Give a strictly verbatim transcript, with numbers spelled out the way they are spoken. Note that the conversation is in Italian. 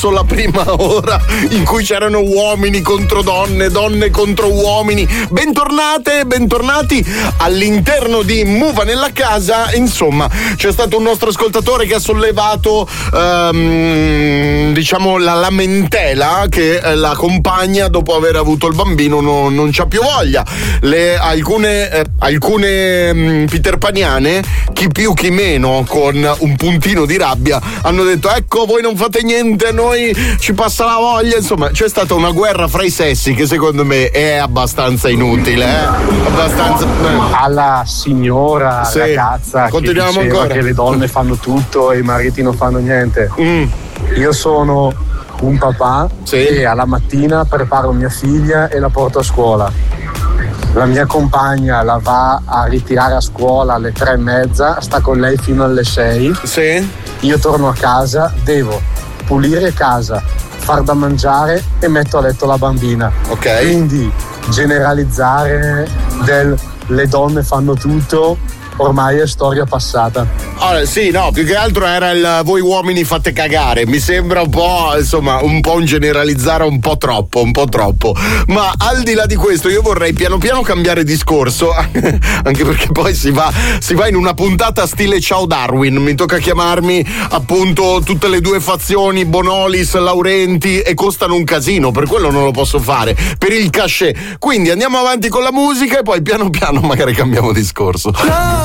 perso la prima ora in cui c'erano uomini contro donne, donne contro uomini. Bentornate, bentornati all'interno di Muva nella casa. Insomma, c'è stato un nostro ascoltatore che ha sollevato um, diciamo la lamentela che la compagna, dopo aver avuto il bambino, no, non c'ha più voglia. Le, alcune eh, alcune mh, peterpaniane, chi più chi meno, con un puntino di rabbia, hanno detto: ecco, voi non fate niente, a noi ci passa la voglia. Insomma, c'è stata una guerra fra i sessi che secondo me è abbastanza inutile, eh? Abbastanza. Alla signora sì. ragazza Continuiamo che diceva ancora. che le donne fanno tutto e i mariti non fanno niente. Mm. Io sono un papà sì. e alla mattina preparo mia figlia e la porto a scuola. La mia compagna la va a ritirare a scuola alle tre e mezza, sta con lei fino alle sei. Sì. Io torno a casa, devo pulire casa, far da mangiare e metto a letto la bambina. Ok. Quindi generalizzare del le donne fanno tutto ormai è storia passata. Allora, sì, no, più che altro era il voi uomini fate cagare. Mi sembra un po', insomma, un po' un generalizzare un po' troppo, un po' troppo. Ma al di là di questo, io vorrei piano piano cambiare discorso, anche perché poi si va, si va in una puntata stile Ciao Darwin. Mi tocca chiamarmi appunto tutte le due fazioni, Bonolis, Laurenti, e costano un casino, per quello non lo posso fare, per il cachet. Quindi andiamo avanti con la musica e poi piano piano magari cambiamo discorso.